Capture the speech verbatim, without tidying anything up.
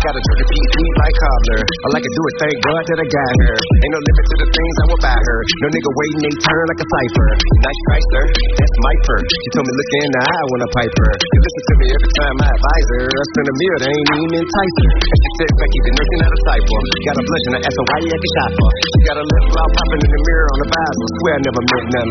got a turkey feet sweet like cobbler. All I can do is thank God that I got her. Ain't no limit to the things I will buy her. No nigga waiting they turn like a cipher. Nice Chrysler, that's my purr. She told me look in the eye when I pipe her. She listen to me every time I advise her. I spend a meal, they ain't even entice her. And she said, Becky, the nursing out of cipher. Got a blush and I asked her why you acting shy for. She got a lip gloss popping in the mirror on the Bible. Swear I never met nothing